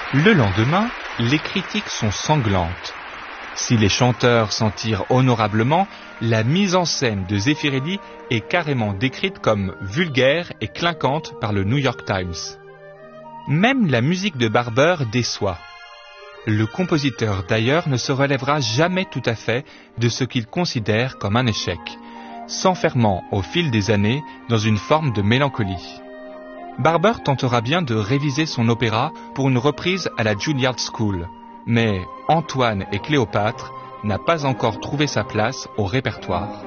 Le lendemain, les critiques sont sanglantes. Si les chanteurs s'en tirent honorablement, la mise en scène de Zeffirelli est carrément décrite comme vulgaire et clinquante par le New York Times. Même la musique de Barber déçoit. Le compositeur d'ailleurs ne se relèvera jamais tout à fait de ce qu'il considère comme un échec, s'enfermant au fil des années dans une forme de mélancolie. Barber tentera bien de réviser son opéra pour une reprise à la Juilliard School, mais Antoine et Cléopâtre n'a pas encore trouvé sa place au répertoire.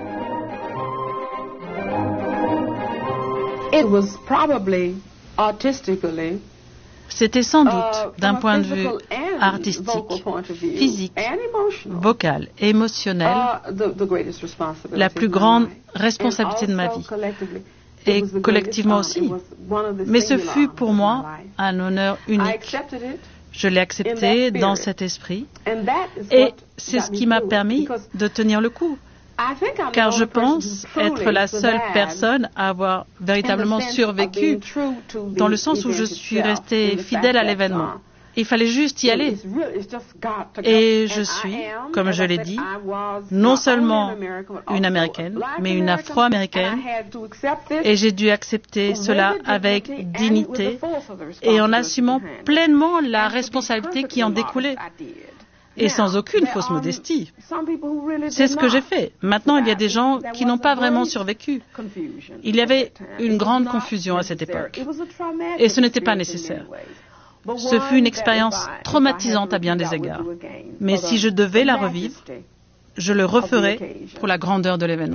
C'était sans doute, d'un point de vue artistique, physique, vocal et émotionnel, la plus grande responsabilité de ma vie. Et collectivement aussi. Mais ce fut pour moi un honneur unique. Je l'ai accepté dans cet esprit et c'est ce qui m'a permis de tenir le coup. Car je pense être la seule personne à avoir véritablement survécu, dans le sens où je suis restée fidèle à l'événement. Il fallait juste y aller. Et je suis, comme je l'ai dit, non seulement une Américaine, mais une Afro-Américaine. Et j'ai dû accepter cela avec dignité et en assumant pleinement la responsabilité qui en découlait. Et sans aucune fausse modestie. C'est ce que j'ai fait. Maintenant, il y a des gens qui n'ont pas vraiment survécu. Il y avait une grande confusion à cette époque. Et ce n'était pas nécessaire. Ce fut une expérience traumatisante à bien des égards. Mais si je devais la revivre, je le referais pour la grandeur de l'événement.